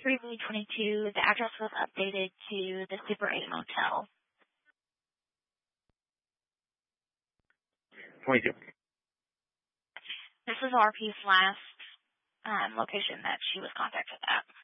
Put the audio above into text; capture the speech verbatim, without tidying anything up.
three B twenty-two, the address was updated to the Super eight Motel. twenty-two. This is R P's last um, location that she was contacted at.